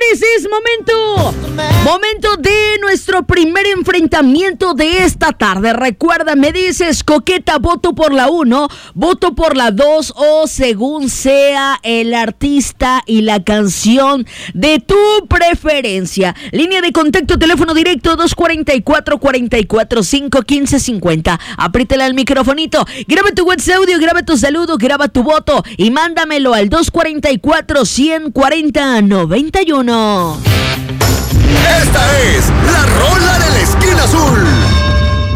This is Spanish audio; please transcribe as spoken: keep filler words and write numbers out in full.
señores, es momento, momento de nuestro primer enfrentamiento de esta tarde. Recuerda, me dices, coqueta, voto por la uno, voto por la dos o según sea el artista y la canción de tu preferencia. Línea de contacto, teléfono directo dos cuatro cuatro, cuatro cuatro cinco, uno cinco cinco cero. Apriétale al microfonito, graba tu WhatsApp audio, graba tu saludo, graba tu voto y mándamelo al dos cuatro cuatro, uno cuatro cero, nueve uno. Esta es la rola de la esquina azul.